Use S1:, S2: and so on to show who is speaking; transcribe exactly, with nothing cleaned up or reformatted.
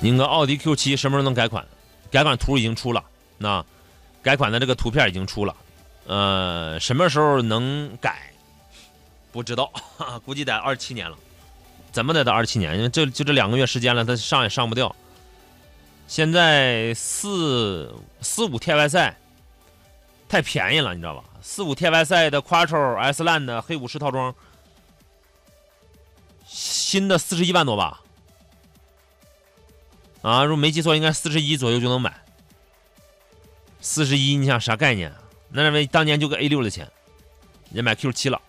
S1: 那个奥迪 Q 七 什么时候能改款？改款图已经出了，那改款的这个图片已经出了，呃，什么时候能改？不知道，哈哈，估计得二七年了。怎么得到二七年？因为这就这两个月时间了，它上也上不掉。现在四四五 T Y 赛太便宜了，你知道吧？四五 T Y 赛的 Quattro S Line 的黑武士套装，新的四十一万多吧？啊，如果没记错，应该四十一左右就能买。四十一，你想啥概念？那认为当年就个 A 六的钱，也买 Q 七了。